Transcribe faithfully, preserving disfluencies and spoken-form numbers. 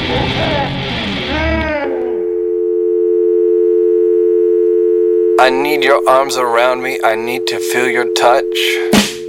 I need your arms around me, I need to feel your touch.